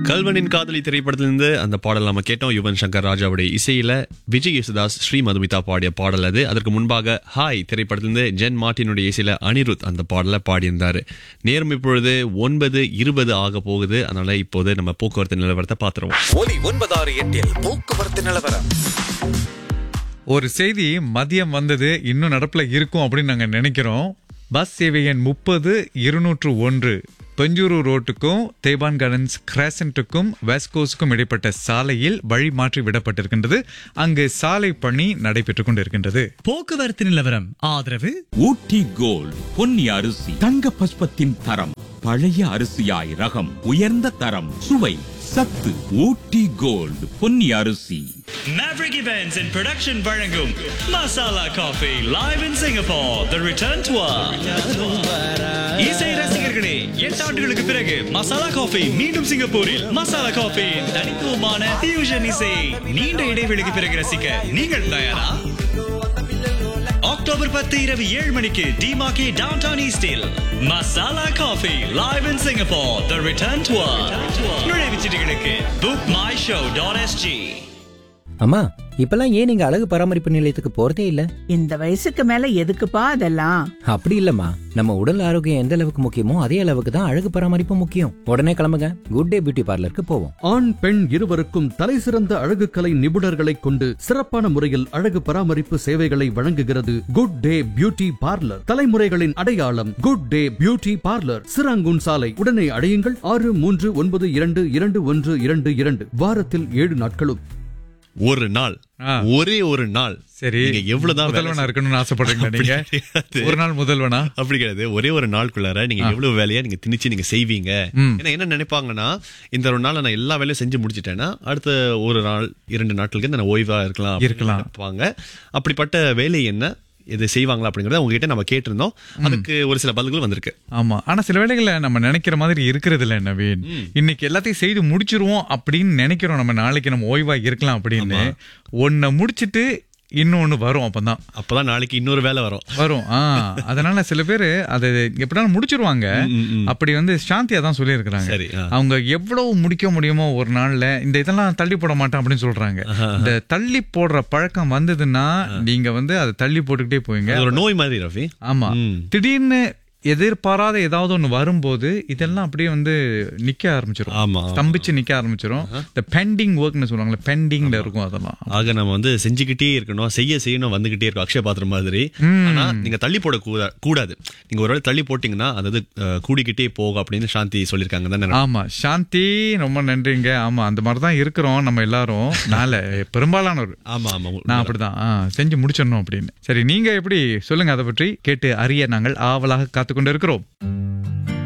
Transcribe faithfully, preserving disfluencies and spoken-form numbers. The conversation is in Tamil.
கல்வனின் காதலி திரைப்படத்திலிருந்து அந்த பாடல் நம்ம கேட்டோம். யுவன் சங்கர் ராஜாவுடைய இசையில விஜய் யேசுதாஸ், ஸ்ரீ மதுமிதா பாடிய பாடல் அது. அதற்கு முன்பாக ஹாய் திரைப்படத்திலிருந்து ஜென் மார்ட்டினுடைய இசையில அனிருத் அந்த பாடலை பாடியிருந்தாரு. நேரம் இப்பொழுது ஒன்பது இருபது ஆக போகுது. அதனால இப்போது நம்ம போக்குவரத்து நிலவரத்தை பாத்துருவோம். ஒலி ஒன்பதாறு எட்டில் போக்குவரத்து நிலவரம். ஒரு செய்தி மதியம் வந்தது, இன்னும் நடப்புல இருக்கும் அப்படின்னு நாங்க நினைக்கிறோம். பஸ் சேவை எண் முப்பது இருநூற்று ஒன்று பெஞ்சூரு ரோட்டுக்கும் தேபான் கார்டன்ஸ் கிராசன்ட்டுக்கும் வெஸ்கோஸுக்கும் இடைப்பட்ட சாலையில் வழி மாற்றி விடப்பட்டிருக்கின்றது. அங்கு சாலை பணி நடைபெற்றுக் கொண்டிருக்கின்றது. போக்குவரத்து நிலவரம் ஆதரவு ஊட்டி கோல்ட் பொன்னி அரிசி, தங்க பஸ்பத்தின் தரம், பழைய அரிசியாய் ரகம், உயர்ந்த தரம், சுவை, சத்து. ஊட்டி கோல்ட் பொன்னி அரிசி. Maverick Events and Production வழங்கும் masala coffee live in Singapore, the return tour. இசை ரசிகர்களே, எட்டு ஆண்டுகளுக்கு பிறகு மசாலா காஃபி மீண்டும் சிங்கப்பூரில். மசாலா காஃபி தனித்துவமான ஃபியூஷன் இசை நீண்ட இடைவெளிக்கு பிறகு ரசிக்க நீங்கள் தயாரா? அக்டோபர் பத்து இரவு ஏழு மணிக்கு டிமாக்கி டவுன் டவுன் ஈஸ்டில் masala coffee live in Singapore, the return tour. நுழைவுச்சீட்டுகளுக்கு book my show dot SG. அம்மா, இப்பெல்லாம் ஏன் நீங்க அழகு பராமரிப்பு நிலையத்துக்கு போறதே இல்ல? இந்த வயசுக்கு மேல எதுக்குப்பா அதெல்லாம்? அப்படி இல்லம்மா, நம்ம உடல் ஆரோக்கியம் எந்த அளவுக்கு முக்கியமோ அதே அளவுக்கு தான் அழகு பராமரிப்பு முக்கியம். உடனே கிளம்புங்க, குட் டே பியூட்டி பார்லருக்கு போவோம். ஆண் பெண் இருவருக்கும் தலை சிறந்த அழகு கலை நிபுணர்களை கொண்டு சிறப்பான முறையில் அழகு பராமரிப்பு சேவைகளை வழங்குகிறது குட் டே பியூட்டி பார்லர். தலைமுறைகளின் அடையாளம் good day beauty parlour, Serangoon சாலை. உடனே அடையுங்கள். ஆறு மூன்று ஒன்பது இரண்டு இரண்டு ஒன்று இரண்டு இரண்டு. வாரத்தில் ஏழு நாட்களும். ஒரு நாள், ஒரே ஒரு நாள். சரி, நீங்க எவ்வளவுதான் முதல்வனா இருக்கணும்னு ஆசைப்படுறீங்களா நீங்க? ஒரு நாள் முதல்வனா அப்படி கிடையாது. ஒரே ஒரு நாளுக்குள்ளார நீங்க எவ்வளவு வேலையா நீங்க திணிச்சு நீங்க செய்வீங்க. ஏன்னா என்ன நினைப்பாங்கன்னா, இந்த ஒரு நாள் நான் எல்லா வேலையும் செஞ்சு முடிச்சிட்டேன்னா அடுத்த ஒரு நாள் இரண்டு நாட்களுக்கு நான் ஓய்வா இருக்கலாம் இருக்கலாம் இருப்பாங்க. அப்படிப்பட்ட வேலை என்ன, இது செய்வாங்களா அப்படிங்கறத உங்ககிட்ட நம்ம கேட்டிருந்தோம். அதுக்கு ஒரு சில பதில்கள் வந்திருக்கு. ஆமா, ஆனா சில வேளைகள்ல நம்ம நினைக்கிற மாதிரி இருக்கிறது இல்ல நவீன். இன்னைக்கு எல்லாத்தையும் செய்து முடிச்சிருவோம் அப்படின்னு நினைக்கிறோம். நம்ம நாளைக்கு நம்ம ஓய்வா இருக்கலாம் அப்படின்னு ஒன்ன முடிச்சிட்டு இன்னொன்னு வரும். அப்பதான் அப்பதான் நாளைக்கு இன்னொரு வேலை வரும் வரும் ஆஹ் அதனால சில பேரு அதை எப்படினாலும் முடிச்சிருவாங்க. அப்படி வந்து சாந்தியா தான் சொல்லி இருக்கிறாங்க, அவங்க எவ்வளவு முடிக்க முடியுமோ ஒரு நாள்ல இந்த இதெல்லாம் தள்ளி போட மாட்டேன் அப்படின்னு சொல்றாங்க. இந்த தள்ளி போடுற பழக்கம் வந்ததுன்னா நீங்க வந்து அதை தள்ளி போட்டுக்கிட்டே போவீங்க. ஒரு நோய் மாதிரி ரவி. ஆமா, திடீர்னு எதிர்பாராத ஏதாவது ஒண்ணு வரும்போது இதெல்லாம் அப்படியே வந்து நிக்க ஆரம்பிச்சிடும், ஸ்தம்பிச்சு நிக்க ஆரம்பிச்சிடும். இந்த பெண்டிங் ஒர்க்னு சொல்லுவாங்கல்ல, பெண்டிங்ல இருக்கும் அதெல்லாம். ஆக நம்ம வந்து செஞ்சுக்கிட்டே இருக்கணும், செய்ய செய்யணும், வந்துகிட்டே இருக்கும். அக்ஷய பாத்திரம் மாதிரி. ஆனா நீங்க தள்ளி போட கூடாது. நீங்க ஒரு வேளை தள்ளி போட்டீங்கன்னா அதாவது கூடிக்கிட்டே போகும் அப்படின்னு சாந்தி சொல்லிருக்காங்க தானே? ஆமா சாந்தி, ரொம்ப நன்றிங்க. ஆமா, அந்த மாதிரிதான் இருக்கிறோம் நம்ம எல்லாரும். நாளை பெரும்பாலானவர். ஆமா ஆமா, நான் அப்படிதான் செஞ்சு முடிச்சிடணும் அப்படின்னு. சரி, நீங்க எப்படி சொல்லுங்க, அதை பற்றி கேட்டு அறிய நாங்கள் ஆவலாக காத்து கொண்டு இருக்கிறோம்.